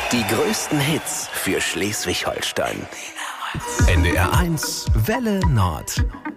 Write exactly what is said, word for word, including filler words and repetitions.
Die größten Hits für Schleswig-Holstein. N D R eins Welle Nord.